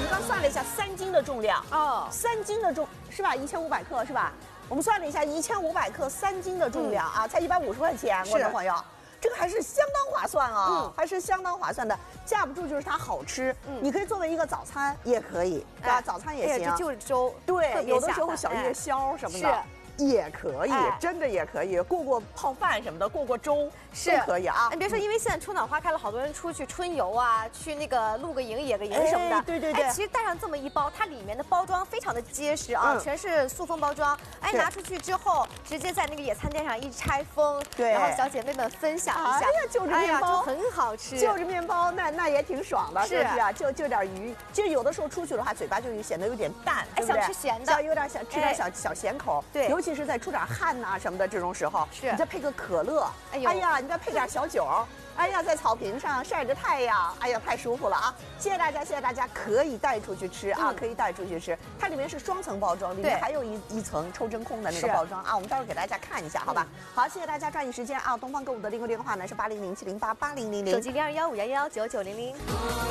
们刚算了一下3斤的重量哦，3斤的重是吧？1500克是吧？我们算了一下，1500克3斤的重量啊，才150块钱，观众朋友。 这个还是相当划算啊，还是相当划算的。架不住就是它好吃，你可以作为一个早餐也可以，啊，早餐也行。 就是粥， 对，有的时候小夜宵什么的。 也可以，真的也可以过泡饭什么的，过粥是可以啊。 你别说，因为现在春暖花开了，好多人出去春游啊，去那个露个营、野个营什么的。 对对对。 其实带上这么一包，它里面的包装非常的结实啊，全是塑封包装。哎，拿出去之后，直接在那个野餐垫上一拆封， 对， 然后小姐妹们分享一下。 哎呀，就着面包， 就很好吃。 就着面包，那也挺爽的，是不是啊？就点鱼，其实有的时候出去的话，嘴巴就显得有点淡， 哎，想吃咸的， 有点想吃点小咸口。对，尤其是在出点汗呐什么的这种时候，你再配个可乐，哎呀，你再配点小酒，哎呀，在草坪上晒着太阳，哎呀，太舒服了啊！谢谢大家，谢谢大家，可以带出去吃啊，可以带出去吃。它里面是双层包装，里面还有一层抽真空的那个包装啊，我们待会儿给大家看一下，好吧？好，谢谢大家，抓紧时间啊！东方购物的订购电话呢是8007088000， 手机0215119990。